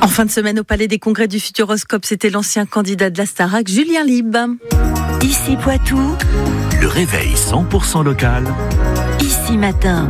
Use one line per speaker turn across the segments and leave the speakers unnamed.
En fin de semaine au Palais des Congrès du Futuroscope, c'était l'ancien candidat de la Starac, Julien Lieb.
Ici Poitou,
le réveil 100% local.
Ici Matin.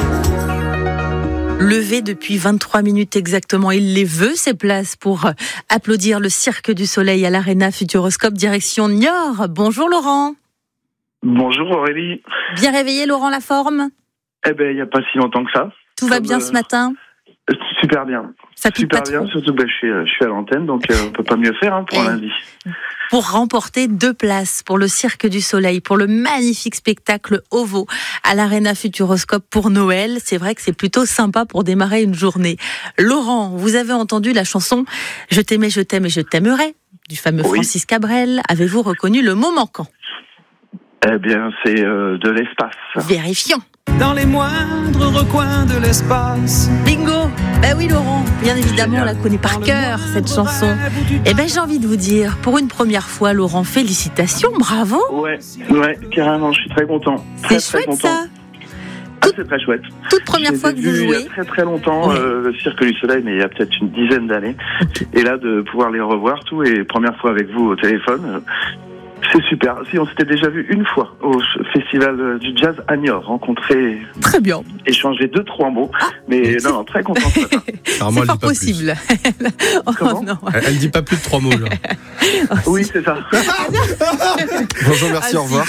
Levé depuis 23 minutes exactement, il les veut, ces places pour applaudir le Cirque du Soleil à l'Arena Futuroscope, direction Niort. Bonjour Laurent.
Bonjour Aurélie.
Bien réveillé Laurent, la forme?
Eh ben, il n'y a pas si longtemps que ça.
Tout va bien ce matin?
Super bien.
Ça pique
super
pas
bien,
trop.
surtout que je suis à l'antenne, donc on peut pas mieux faire pour lundi.
Pour remporter 2 places pour le Cirque du Soleil, pour le magnifique spectacle OVO à l'Arena Futuroscope pour Noël. C'est vrai que c'est plutôt sympa pour démarrer une journée. Laurent, vous avez entendu la chanson « Je t'aimais, je t'aime et je t'aimerai » du fameux Francis Cabrel. Avez-vous reconnu le mot manquant?
Eh bien, c'est de l'espace.
Vérifions.
Dans les moindres recoins de l'espace.
Bingo! Ben oui Laurent, bien évidemment on la connaît par cœur cette chanson. Eh ben j'ai envie de vous dire, pour une première fois Laurent, félicitations, bravo!
Ouais, carrément, je suis très content.
C'est chouette
content.
ça!
C'est très chouette.
Toute première fois que vous jouez.
Il y a très longtemps, le Cirque du Soleil, mais il y a peut-être une dizaine d'années. Et là, de pouvoir les revoir tout, et première fois avec vous au téléphone, c'est super. Si on s'était déjà vu une fois au festival du jazz à Niort, rencontré,
très bien,
échangé 2-3 mots, mais non, très content.
C'est fort possible.
Elle ne dit pas plus de 3 mots là.
Oui, c'est ça.
Bonjour, merci, au revoir.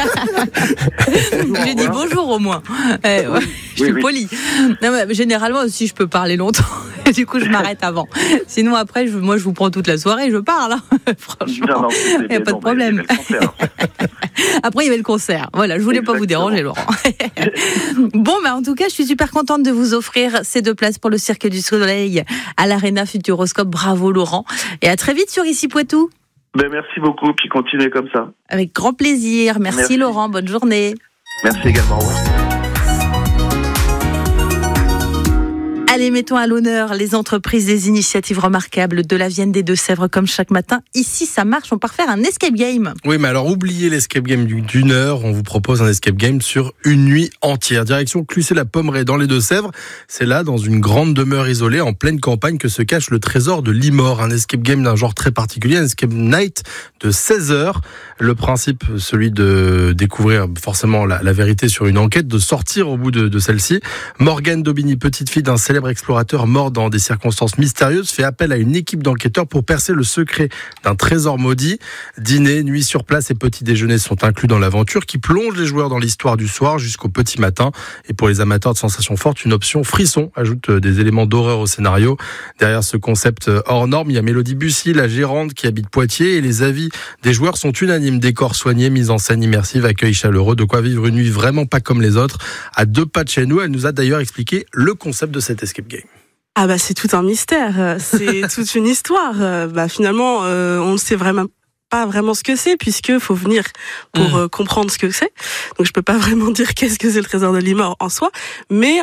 J'ai dit bonjour au moins. Je suis poli. Non, mais généralement aussi, je peux parler longtemps. Du coup, je m'arrête avant. Sinon, après, je vous prends toute la soirée, je parle. Franchement, il n'y a pas de problème. Après, il y avait le concert. Voilà, je voulais pas vous déranger, Laurent. Bon, en tout cas, je suis super contente de vous offrir ces 2 places pour le Cirque du Soleil à l'Arena Futuroscope. Bravo, Laurent. Et à très vite sur Ici Poitou.
Merci beaucoup, puis continuez comme ça.
Avec grand plaisir. Merci. Laurent, bonne journée.
Merci également, au revoir.
Allez, mettons à l'honneur les entreprises des initiatives remarquables de la Vienne des Deux-Sèvres comme chaque matin. Ici, ça marche, on part faire un escape game.
Oui, mais alors oubliez l'escape game d'une heure, on vous propose un escape game sur une nuit entière. Direction Clussé-la-Pommeraye dans les Deux-Sèvres. C'est là, dans une grande demeure isolée, en pleine campagne, que se cache le trésor de Limor. Un escape game d'un genre très particulier, un escape night de 16 heures. Le principe, celui de découvrir forcément la vérité sur une enquête, de sortir au bout de celle-ci. Morgane Daubigny, petite fille d'un célèbre explorateur mort dans des circonstances mystérieuses, fait appel à une équipe d'enquêteurs pour percer le secret d'un trésor maudit. Dîner, nuit sur place et petit déjeuner sont inclus dans l'aventure qui plonge les joueurs dans l'histoire du soir jusqu'au petit matin. Et pour les amateurs de sensations fortes, une option frisson ajoute des éléments d'horreur au scénario. Derrière ce concept hors norme, il y a Mélodie Bussy, la gérante qui habite Poitiers, et les avis des joueurs sont unanimes. Décor soigné, mise en scène immersive, accueil chaleureux, de quoi vivre une nuit vraiment pas comme les autres. À 2 pas de chez nous, elle nous a d'ailleurs expliqué le concept de cet escape game.
Ah bah c'est tout un mystère, c'est toute une histoire. Finalement, on ne sait vraiment pas vraiment ce que c'est, puisque faut venir pour comprendre ce que c'est. Donc je peux pas vraiment dire qu'est-ce que c'est le trésor de Limor en soi, mais